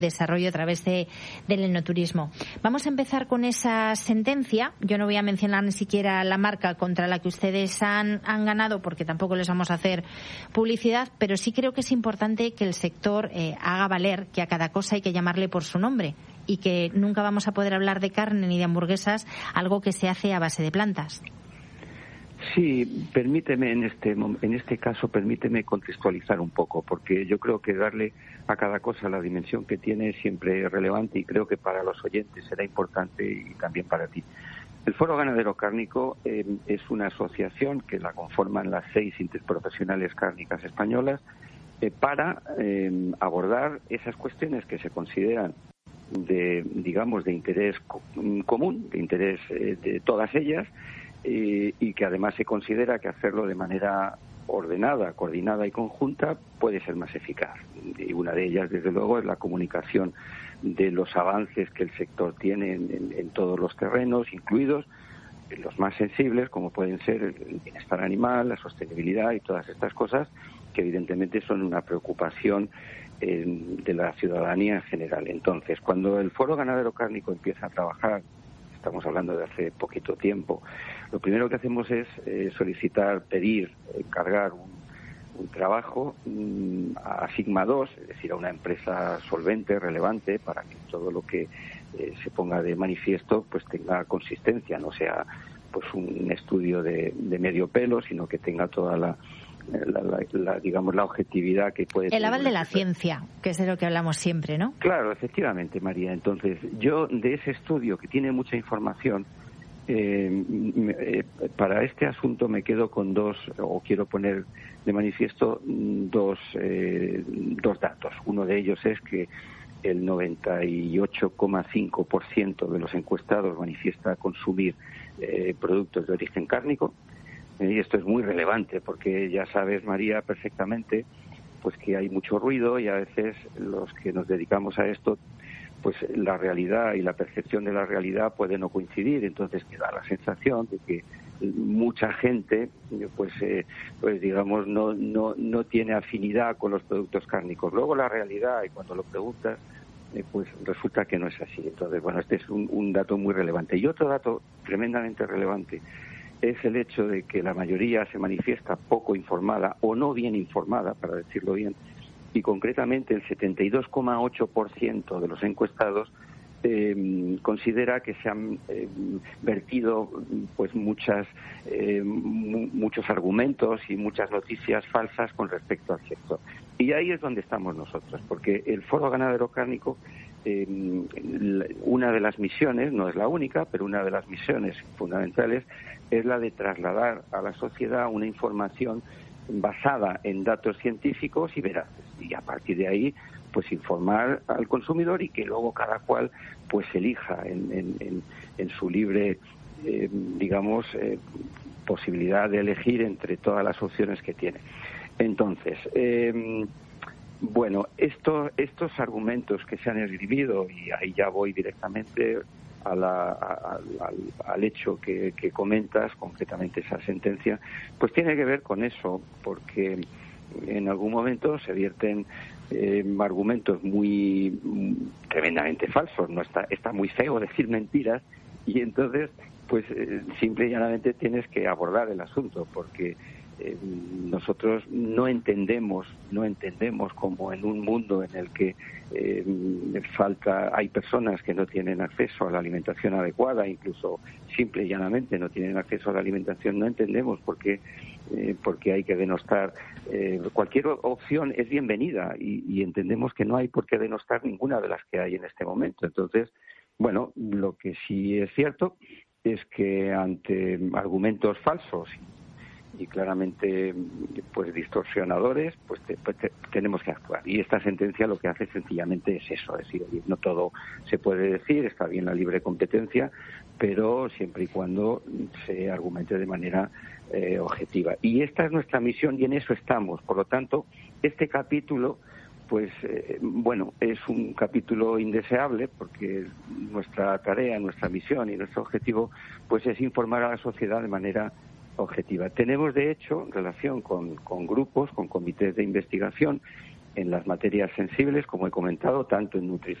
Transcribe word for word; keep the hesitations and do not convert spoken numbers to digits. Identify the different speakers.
Speaker 1: desarrollo a través de, del enoturismo. Vamos a empezar con esa sentencia. Yo no voy a mencionar ni siquiera la marca contra la que ustedes han, han ganado, porque tampoco les vamos a hacer publicidad, pero sí creo que es importante que el sector eh, haga valer que a cada cosa hay que llamarle por su nombre y que nunca vamos a poder hablar de carne ni de hamburguesas, algo que se hace a base de plantas.
Speaker 2: Sí, permíteme en este en este caso, permíteme contextualizar un poco, porque yo creo que darle a cada cosa la dimensión que tiene siempre es relevante y creo que para los oyentes será importante y también para ti. El Foro Ganadero Cárnico eh, es una asociación que la conforman las seis interprofesionales cárnicas españolas eh, para eh, abordar esas cuestiones que se consideran de, digamos, de interés co- común, de interés eh, de todas ellas, Eh, y que además se considera que hacerlo de manera ordenada, coordinada y conjunta puede ser más eficaz. Y una de ellas, desde luego, es la comunicación de los avances que el sector tiene en, en, en todos los terrenos, incluidos los más sensibles, como pueden ser el bienestar animal, la sostenibilidad y todas estas cosas, que evidentemente son una preocupación eh, de la ciudadanía en general. Entonces, cuando el Foro Ganadero Cárnico empieza a trabajar, estamos hablando de hace poquito tiempo, lo primero que hacemos es eh, solicitar, pedir, encargar un, un trabajo um, a Sigma dos, es decir, a una empresa solvente, relevante, para que todo lo que eh, se ponga de manifiesto pues tenga consistencia, no sea pues un estudio de, de medio pelo, sino que tenga toda la La, la, la, digamos, la objetividad que puede
Speaker 1: el
Speaker 2: tener.
Speaker 1: El aval de la ciencia, que es de lo que hablamos siempre, ¿no?
Speaker 2: Claro, efectivamente, María. Entonces, yo de ese estudio, que tiene mucha información, eh, eh, para este asunto me quedo con dos, o quiero poner de manifiesto dos, eh, dos datos. Uno de ellos es que el noventa y ocho coma cinco por ciento de los encuestados manifiesta consumir eh, productos de origen cárnico. Y esto es muy relevante porque ya sabes, María, perfectamente pues que hay mucho ruido y a veces los que nos dedicamos a esto, pues la realidad y la percepción de la realidad puede no coincidir. Entonces me da la sensación de que mucha gente pues eh, pues digamos no no no tiene afinidad con los productos cárnicos. Luego la realidad, y cuando lo preguntas, eh, pues resulta que no es así. Entonces, bueno, este es un, un dato muy relevante. Y otro dato tremendamente relevante es el hecho de que la mayoría se manifiesta poco informada o no bien informada, para decirlo bien, y concretamente el setenta y dos coma ocho por ciento de los encuestados eh, considera que se han eh, vertido pues muchas eh, mu- muchos argumentos y muchas noticias falsas con respecto al sector. Y ahí es donde estamos nosotros, porque el Foro Ganadero Cárnico, Eh, una de las misiones, no es la única, pero una de las misiones fundamentales es la de trasladar a la sociedad una información basada en datos científicos y veraces, y a partir de ahí pues informar al consumidor y que luego cada cual pues elija en, en, en, en su libre eh, digamos eh, posibilidad de elegir entre todas las opciones que tiene. Entonces eh, Bueno, esto, estos argumentos que se han esgrimido, y ahí ya voy directamente a la, a, a, al, al hecho que, que comentas, concretamente esa sentencia, pues tiene que ver con eso, porque en algún momento se vierten eh, argumentos muy, muy tremendamente falsos. No está, está muy feo decir mentiras, y entonces, pues eh, simple y llanamente tienes que abordar el asunto, porque Eh, nosotros no entendemos no entendemos como en un mundo en el que eh, falta hay personas que no tienen acceso a la alimentación adecuada, incluso simple y llanamente no tienen acceso a la alimentación, no entendemos por qué eh, porque hay que denostar eh, cualquier opción es bienvenida, y, y entendemos que no hay por qué denostar ninguna de las que hay en este momento. Entonces, bueno, lo que sí es cierto es que ante argumentos falsos y claramente pues distorsionadores, pues, te, pues te, tenemos que actuar. Y esta sentencia lo que hace sencillamente es eso, es decir, no todo se puede decir, está bien la libre competencia, pero siempre y cuando se argumente de manera eh, objetiva. Y esta es nuestra misión y en eso estamos. Por lo tanto, este capítulo, pues eh, bueno, es un capítulo indeseable porque nuestra tarea, nuestra misión y nuestro objetivo pues es informar a la sociedad de manera objetiva. Tenemos, de hecho, relación con, con grupos, con comités de investigación en las materias sensibles, como he comentado, tanto en nutrición